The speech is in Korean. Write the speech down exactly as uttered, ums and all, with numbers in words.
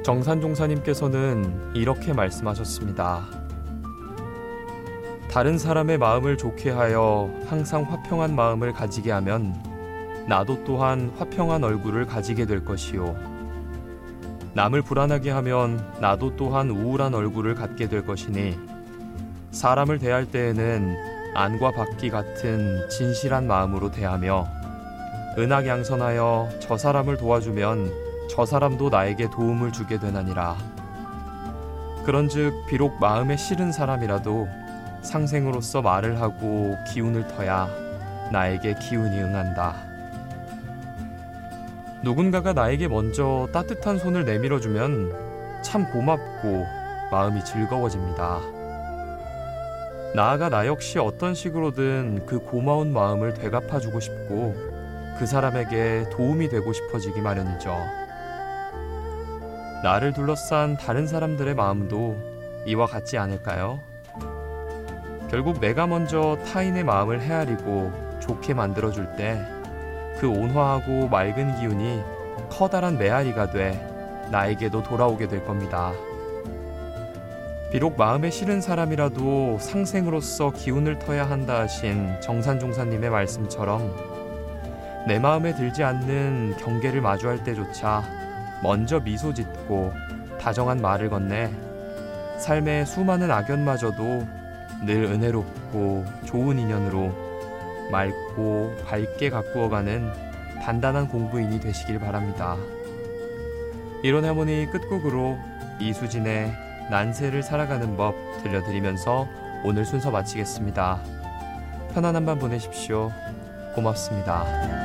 정산종사님께서는 이렇게 말씀하셨습니다. 다른 사람의 마음을 좋게 하여 항상 화평한 마음을 가지게 하면 나도 또한 화평한 얼굴을 가지게 될 것이요. 남을 불안하게 하면 나도 또한 우울한 얼굴을 갖게 될 것이니 사람을 대할 때에는 안과 밖이 같은 진실한 마음으로 대하며 은하양선하여 저 사람을 도와주면 저 사람도 나에게 도움을 주게 되나니라. 그런즉 비록 마음에 싫은 사람이라도 상생으로서 말을 하고 기운을 터야 나에게 기운이 응한다. 누군가가 나에게 먼저 따뜻한 손을 내밀어주면 참 고맙고 마음이 즐거워집니다. 나아가 나 역시 어떤 식으로든 그 고마운 마음을 되갚아주고 싶고 그 사람에게 도움이 되고 싶어지기 마련이죠. 나를 둘러싼 다른 사람들의 마음도 이와 같지 않을까요? 결국 내가 먼저 타인의 마음을 헤아리고 좋게 만들어줄 때 그 온화하고 맑은 기운이 커다란 메아리가 돼 나에게도 돌아오게 될 겁니다. 비록 마음에 싫은 사람이라도 상생으로서 기운을 터야 한다 하신 정산종사님의 말씀처럼 내 마음에 들지 않는 경계를 마주할 때조차 먼저 미소 짓고 다정한 말을 건네 삶의 수많은 악연마저도 늘 은혜롭고 좋은 인연으로 맑고 밝게 가꾸어가는 단단한 공부인이 되시길 바랍니다. 이런 하모니 끝곡으로 이수진의 난세를 살아가는 법 들려드리면서 오늘 순서 마치겠습니다. 편안한 밤 보내십시오. 고맙습니다.